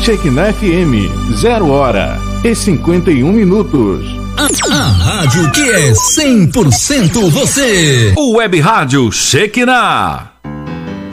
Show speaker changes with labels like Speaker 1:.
Speaker 1: Shekinah FM, 0h51.
Speaker 2: A rádio que é 100% você.
Speaker 1: O Web Rádio Shekinah.